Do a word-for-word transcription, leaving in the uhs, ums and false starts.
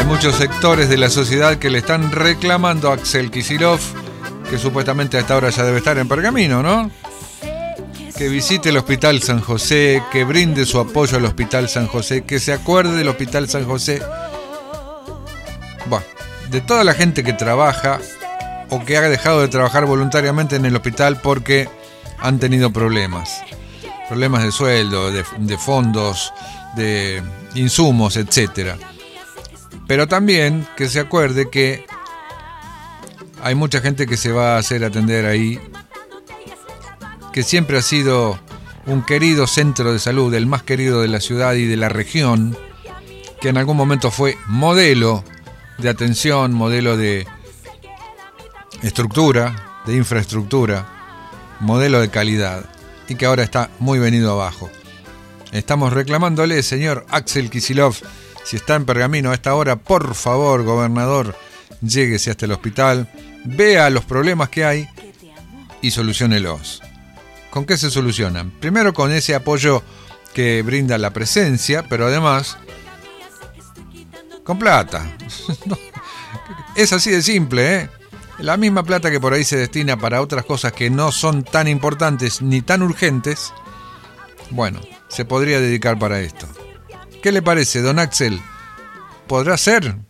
muchos sectores de la sociedad que le están reclamando a Axel Kicillof, que supuestamente a esta hora ya debe estar en Pergamino, ¿no? Que visite el Hospital San José, que brinde su apoyo al Hospital San José, que se acuerde del Hospital San José. Bueno, de toda la gente que trabaja o que ha dejado de trabajar voluntariamente en el hospital porque han tenido problemas. Problemas de sueldo, de, de fondos, de insumos, etcétera. Pero también que se acuerde que hay mucha gente que se va a hacer atender ahí, que siempre ha sido un querido centro de salud, el más querido de la ciudad y de la región, que en algún momento fue modelo de atención, modelo de estructura, de infraestructura, modelo de calidad, y que ahora está muy venido abajo. Estamos reclamándole, señor Axel Kicillof, si está en Pergamino a esta hora, por favor, gobernador, lléguese hasta el hospital, vea los problemas que hay y soluciónelos. ¿Con qué se solucionan? Primero con ese apoyo que brinda la presencia, pero además con plata. Es así de simple, ¿eh? La misma plata que por ahí se destina para otras cosas que no son tan importantes ni tan urgentes, bueno, se podría dedicar para esto. ¿Qué le parece, don Axel? ¿Podrá ser?